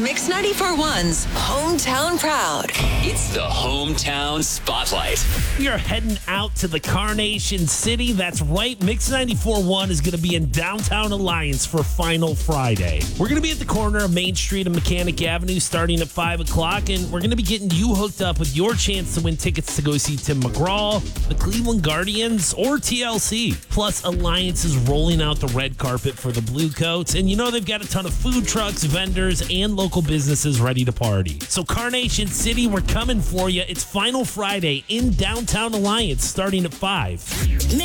Mix 94.1's Hometown Proud. It's the Hometown Spotlight. We are heading out to the Carnation City. That's right. Mix 94.1 is going to be in downtown Alliance for Final Friday. We're going to be at the corner of Main Street and Mechanic Avenue starting at 5 o'clock, and we're going to be getting you hooked up with your chance to win tickets to go see Tim McGraw, the Cleveland Guardians, or TLC. Plus, Alliance is rolling out the red carpet for the Blue Coats, and you know they've got a ton of food trucks, vendors, and local businesses ready to party. So Carnation City, we're coming for you. It's Final Friday in downtown Alliance starting at 5.